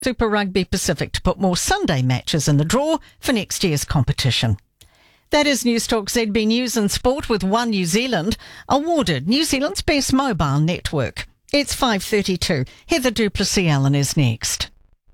Super Rugby Pacific to put more Sunday matches in the draw for next year's competition. That is Newstalk ZB News and Sport with One New Zealand, awarded New Zealand's best mobile network. It's 5:32. Heather Duplessis-Allen is next.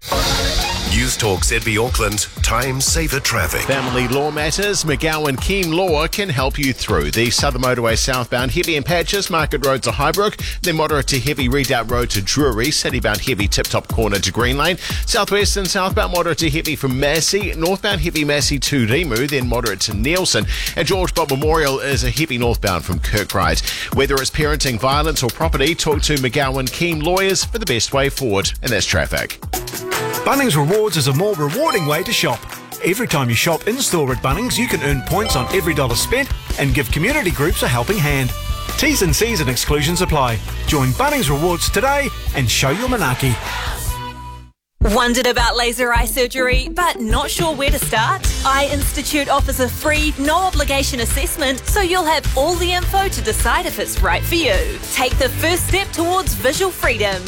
Newstalk ZB Auckland, time saver traffic. Family law matters, McGowan Keem Law can help you through. The Southern Motorway southbound heavy in patches, Market Road to Highbrook, then moderate to heavy Redoubt Road to Drury, citybound heavy Tip Top Corner to Green Lane, southwest and southbound moderate to heavy from Massey, northbound heavy Massey to Rimu, then moderate to Nielsen, and George Bob Memorial is a heavy northbound from Kirkbride. Whether it's parenting, violence or property, talk to McGowan Keem Lawyers for the best way forward, and that's traffic. Bunnings Rewards is a more rewarding way to shop. Every time you shop in-store at Bunnings, you can earn points on every dollar spent and give community groups a helping hand. T's and C's and exclusions apply. Join Bunnings Rewards today and show your manaki. Wondered about laser eye surgery, but not sure where to start? Eye Institute offers a free, no-obligation assessment, so you'll have all the info to decide if it's right for you. Take the first step towards visual freedom.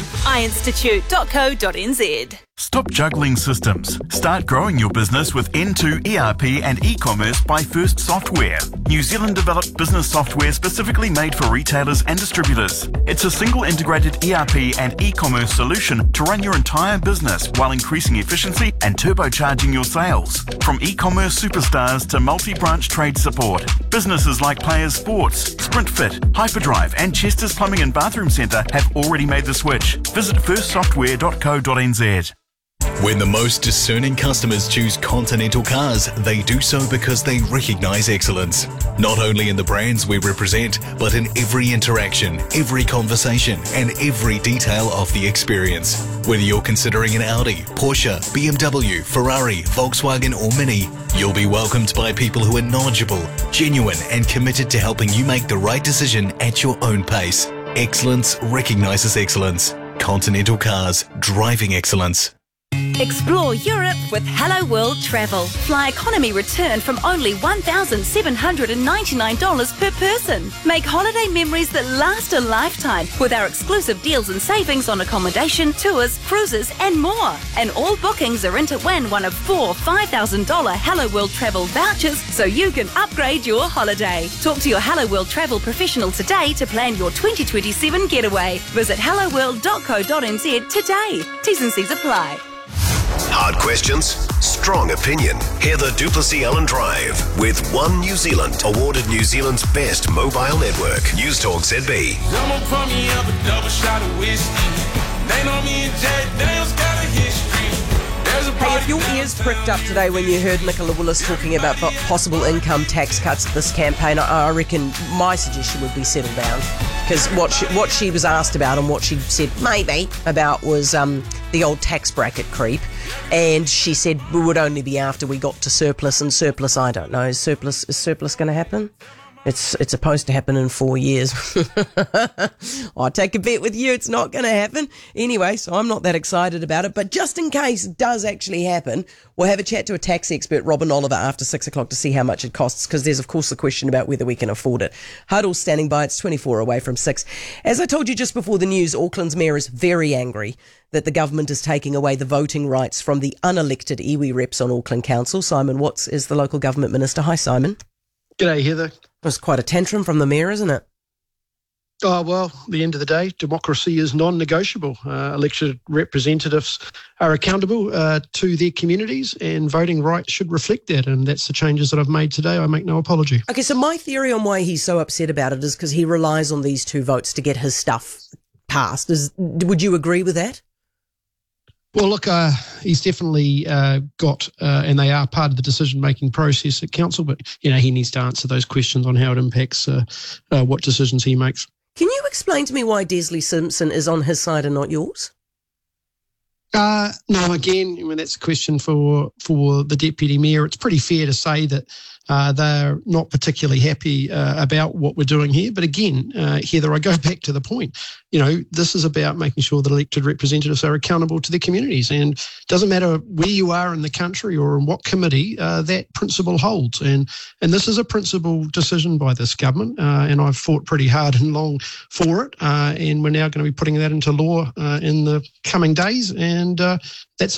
eyeinstitute.co.nz. Stop juggling systems. Start growing your business with N2 ERP and e-commerce by First Software. New Zealand developed business software specifically made for retailers and distributors. It's a single integrated ERP and e-commerce solution to run your entire business while increasing efficiency and turbocharging your sales. From e-commerce superstars to multi-branch trade support, businesses like Players Sports, Sprintfit, Hyperdrive and Chester's Plumbing and Bathroom Centre have already made the switch. Visit firstsoftware.co.nz. When the most discerning customers choose Continental Cars, they do so because they recognise excellence. Not only in the brands we represent, but in every interaction, every conversation, and every detail of the experience. Whether you're considering an Audi, Porsche, BMW, Ferrari, Volkswagen or Mini, you'll be welcomed by people who are knowledgeable, genuine, and committed to helping you make the right decision at your own pace. Excellence recognises excellence. Continental Cars, driving excellence. Explore Europe with Hello World Travel. Fly economy return from only $1,799 per person. Make holiday memories that last a lifetime with our exclusive deals and savings on accommodation, tours, cruises and more. And all bookings are in to win one of 4 $5,000 Hello World Travel vouchers so you can upgrade your holiday. Talk to your Hello World Travel professional today to plan your 2027 getaway. Visit helloworld.co.nz today. T's and C's apply. Hard questions, strong opinion. Heather Duplessis-Allen Drive with One New Zealand, awarded New Zealand's best mobile network. Newstalk ZB. Someone pour me up a double shot of whiskey. They know me and Jack Daniels got a history. Hey, if your ears pricked up today when you heard Nicola Willis talking about possible income tax cuts this campaign, I reckon my suggestion would be settle down. Because what she was asked about and what she said maybe about was the old tax bracket creep. And she said we would only be after we got to surplus. And surplus, I don't know. Is surplus going to happen? It's supposed to happen in 4 years. I'll take a bet with you it's not going to happen. Anyway, so I'm not that excited about it. But just in case it does actually happen, we'll have a chat to a tax expert, Robin Oliver, after 6 o'clock to see how much it costs, because there's, of course, the question about whether we can afford it. Huddle's standing by. It's 24 away from 6. As I told you just before the news, Auckland's mayor is very angry that the government is taking away the voting rights from the unelected iwi reps on Auckland Council. Simon Watts is the local government minister. Hi, Simon. G'day, Heather. It's quite a tantrum from the mayor, isn't it? Oh, well, at the end of the day, democracy is non-negotiable. Elected representatives are accountable to their communities, and voting rights should reflect that, and that's the changes that I've made today. I make no apology. Okay, so my theory on why he's so upset about it is because he relies on these 2 votes to get his stuff passed. Would you agree with that? Well, look, he's definitely got, and they are part of the decision-making process at council, but, he needs to answer those questions on how it impacts what decisions he makes. Can you explain to me why Desley Simpson is on his side and not yours? No, again, that's a question for the Deputy Mayor. It's pretty fair to say that they're not particularly happy about what we're doing here. But again, Heather, I go back to the point. This is about making sure that elected representatives are accountable to their communities. And it doesn't matter where you are in the country or in what committee, that principle holds. And this is a principled decision by this government. And I've fought pretty hard and long for it. And we're now going to be putting that into law in the coming days. And and that's